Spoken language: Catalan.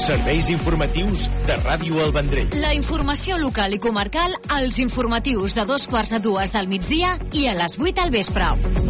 Serveis informatius de Ràdio El Vendrell. La informació local i comarcal als informatius de 2:15 del migdia i a les 8 del vespre.